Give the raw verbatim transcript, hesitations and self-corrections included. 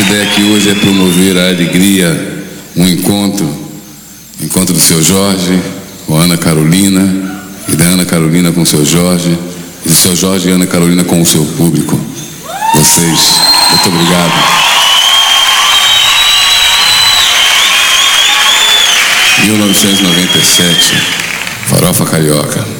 ideia aqui hoje é promover a alegria, um encontro, encontro do seu Jorge com a Ana Carolina, e da Ana Carolina com o seu Jorge, e do seu Jorge e Ana Carolina com o seu público. Vocês, muito obrigado. mil novecentos e noventa e sete, Farofa Carioca.